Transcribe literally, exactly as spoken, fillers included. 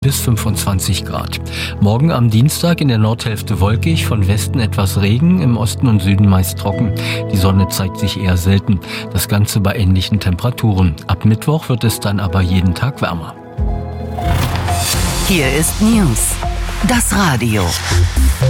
bis fünfundzwanzig Grad. Morgen am Dienstag in der Nordhälfte wolkig, von Westen etwas Regen, im Osten und Süden meist trocken. Die Sonne zeigt sich eher selten. Das Ganze bei ähnlichen Temperaturen. Ab Mittwoch wird es dann aber jeden Tag wärmer. Hier ist News, das Radio.